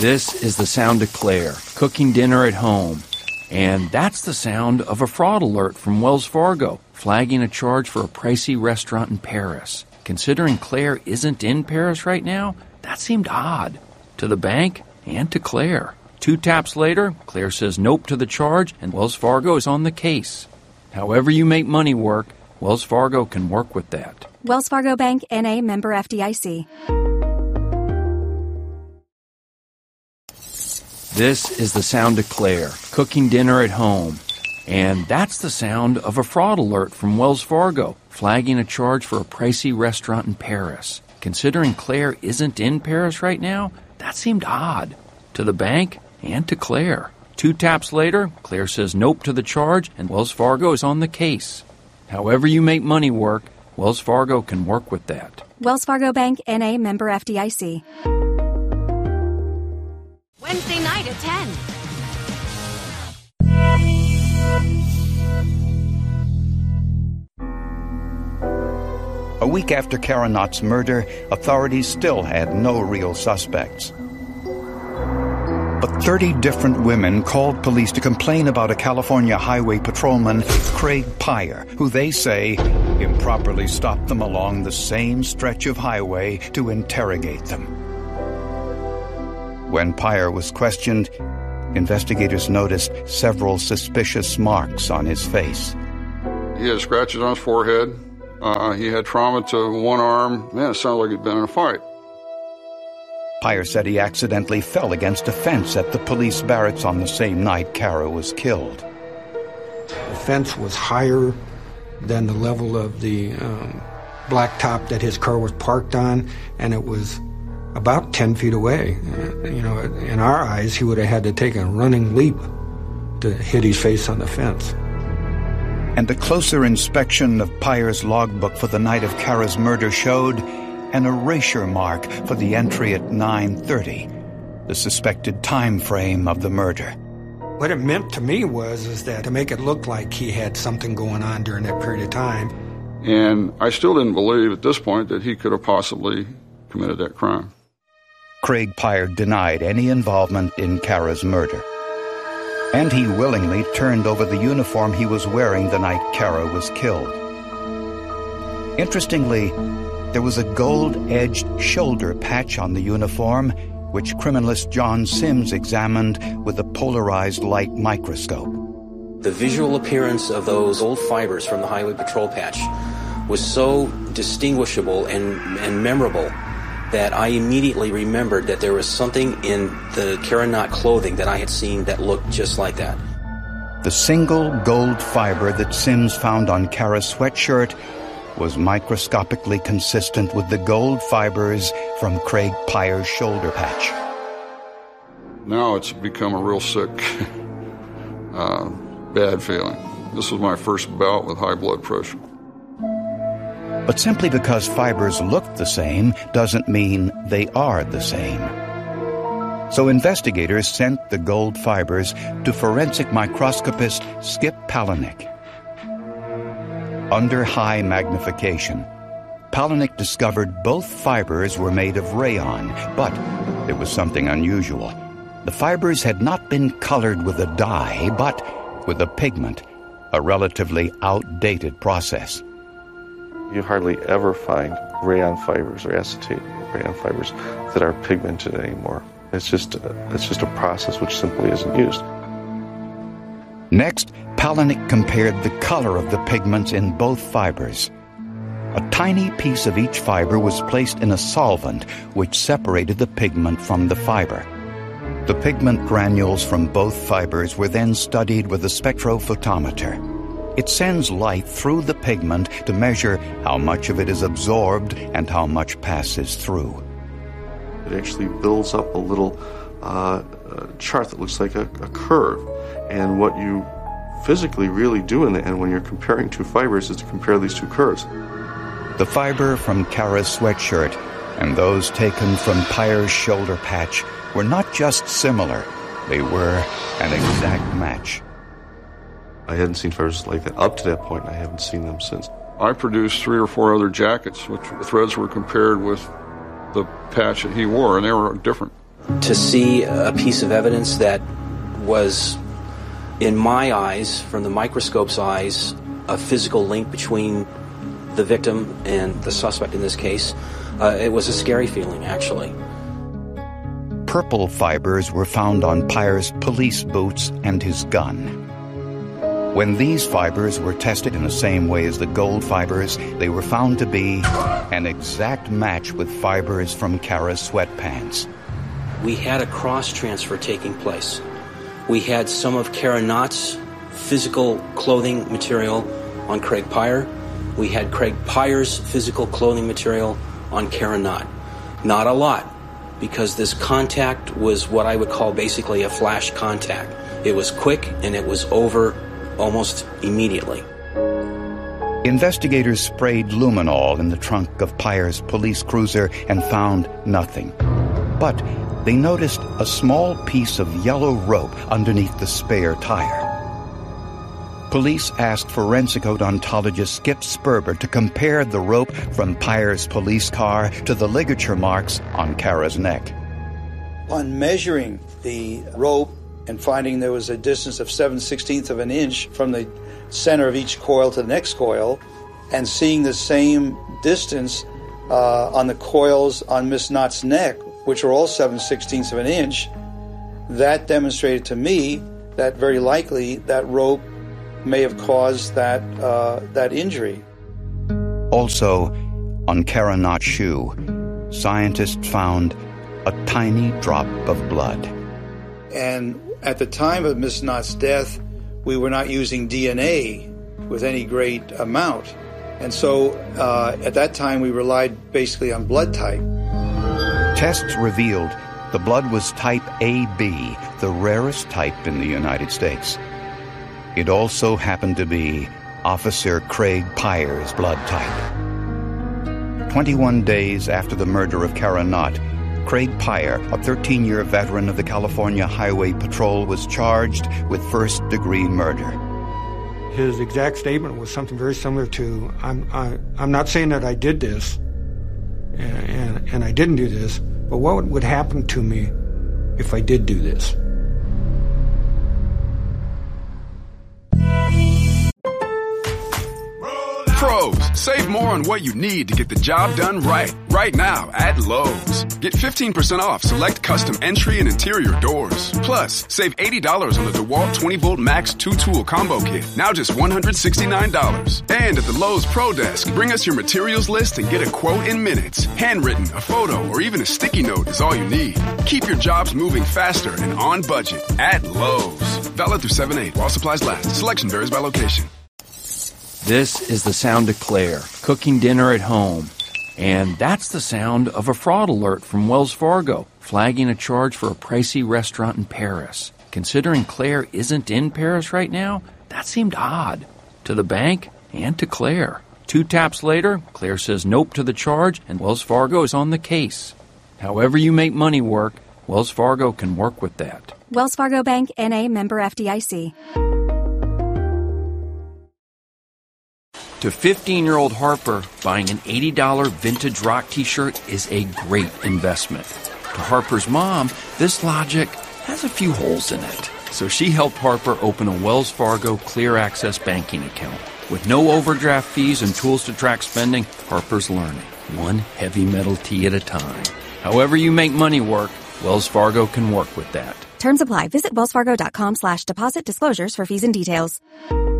This is the sound of Claire, cooking dinner at home. And that's the sound of a fraud alert from Wells Fargo, flagging a charge for a pricey restaurant in Paris. Considering Claire isn't in Paris right now, that seemed odd. To the bank and to Claire. 2 taps later, Claire says nope to the charge, and Wells Fargo is on the case. However you make money work, Wells Fargo can work with that. Wells Fargo Bank, N.A., member FDIC. This is the sound of Claire, cooking dinner at home. And that's the sound of a fraud alert from Wells Fargo, flagging a charge for a pricey restaurant in Paris. Considering Claire isn't in Paris right now, that seemed odd. To the bank and to Claire. 2 taps later, Claire says nope to the charge, and Wells Fargo is on the case. However you make money work, Wells Fargo can work with that. Wells Fargo Bank, N.A., member FDIC. Wednesday night at 10. A week after Kara Knott's murder, authorities still had no real suspects. But 30 different women called police to complain about a California highway patrolman, Craig Pyer, who they say improperly stopped them along the same stretch of highway to interrogate them. When Pyer was questioned, investigators noticed several suspicious marks on his face. He had scratches on his forehead. He had trauma to one arm. Man, it sounded like he'd been in a fight. Pyer said he accidentally fell against a fence at the police barracks on the same night Kara was killed. The fence was higher than the level of the blacktop that his car was parked on, and it was about 10 feet away. In our eyes, he would have had to take a running leap to hit his face on the fence. And a closer inspection of Pyer's logbook for the night of Kara's murder showed an erasure mark for the entry at 9:30, the suspected time frame of the murder. What it meant to me was that to make it look like he had something going on during that period of time. And I still didn't believe at this point that he could have possibly committed that crime. Craig Pyer denied any involvement in Kara's murder. And he willingly turned over the uniform he was wearing the night Kara was killed. Interestingly, there was a gold-edged shoulder patch on the uniform, which criminalist John Sims examined with a polarized light microscope. The visual appearance of those old fibers from the highway patrol patch was so distinguishable and memorable that I immediately remembered that there was something in the Kara Knott clothing that I had seen that looked just like that. The single gold fiber that Sims found on Kara's sweatshirt was microscopically consistent with the gold fibers from Craig Pyer's shoulder patch. Now it's become a real sick, bad feeling. This was my first bout with high blood pressure. But simply because fibers look the same doesn't mean they are the same. So investigators sent the gold fibers to forensic microscopist Skip Palahniuk. Under high magnification, Palahniuk discovered both fibers were made of rayon, but there was something unusual. The fibers had not been colored with a dye, but with a pigment, a relatively outdated process. You hardly ever find rayon fibers or acetate rayon fibers that are pigmented anymore. It's just a process which simply isn't used. Next, Palahniuk compared the color of the pigments in both fibers. A tiny piece of each fiber was placed in a solvent which separated the pigment from the fiber. The pigment granules from both fibers were then studied with a spectrophotometer. It sends light through the pigment to measure how much of it is absorbed and how much passes through. It actually builds up a little chart that looks like a curve. And what you physically really do in the end when you're comparing two fibers is to compare these two curves. The fiber from Kara's sweatshirt and those taken from Pyer's shoulder patch were not just similar, they were an exact match. I hadn't seen fibers like that up to that point, and I haven't seen them since. I produced 3 or 4 other jackets, which the threads were compared with the patch that he wore, and they were different. to see a piece of evidence that was, in my eyes, from the microscope's eyes, a physical link between the victim and the suspect in this case, it was a scary feeling, actually. Purple fibers were found on Pyre's police boots and his gun. When these fibers were tested in the same way as the gold fibers, they were found to be an exact match with fibers from Kara's sweatpants. We had a cross-transfer taking place. We had some of Kara Knott's physical clothing material on Craig Pyre. We had Craig Pyre's physical clothing material on Kara Knott. Not a lot, because this contact was what I would call basically a flash contact. It was quick and it was over almost immediately. Investigators sprayed luminol in the trunk of Pyre's police cruiser and found nothing. But they noticed a small piece of yellow rope underneath the spare tire. Police asked forensic odontologist Skip Sperber to compare the rope from Pyre's police car to the ligature marks on Kara's neck. On measuring the rope and finding there was a distance of 7/16 of an inch from the center of each coil to the next coil, and seeing the same distance on the coils on Miss Knott's neck, which are all 7/16 of an inch, that demonstrated to me that very likely that rope may have caused that injury. Also, on Kara Knott's shoe, scientists found a tiny drop of blood. And at the time of Miss Knott's death, we were not using DNA with any great amount. And so at that time, we relied basically on blood type. Tests revealed the blood was type AB, the rarest type in the United States. It also happened to be Officer Craig Pyre's blood type. 21 days after the murder of Kara Knott, Craig Pyre, a 13-year veteran of the California Highway Patrol, was charged with first-degree murder. His exact statement was something very similar to, I'm not saying that I did this, and I didn't do this, but what would happen to me if I did do this? Pros, save more on what you need to get the job done right. Right now at Lowe's. Get 15% off select custom entry and interior doors. Plus, save $80 on the DeWalt 20-volt Max 2-tool combo kit. Now just $169. And at the Lowe's Pro Desk, bring us your materials list and get a quote in minutes. Handwritten, a photo, or even a sticky note is all you need. Keep your jobs moving faster and on budget at Lowe's. Valid through 7/8 while supplies last. Selection varies by location. This is the sound of Claire, cooking dinner at home. And that's the sound of a fraud alert from Wells Fargo, flagging a charge for a pricey restaurant in Paris. Considering Claire isn't in Paris right now, that seemed odd. To the bank and to Claire. 2 taps later, Claire says nope to the charge, and Wells Fargo is on the case. However you make money work, Wells Fargo can work with that. Wells Fargo Bank, N.A., member FDIC. To 15-year-old Harper, buying an $80 vintage rock t-shirt is a great investment. To Harper's mom, this logic has a few holes in it. So she helped Harper open a Wells Fargo Clear Access banking account. With no overdraft fees and tools to track spending, Harper's learning, one heavy metal tee at a time. However you make money work, Wells Fargo can work with that. Terms apply. Visit wellsfargo.com/deposit disclosures for fees and details.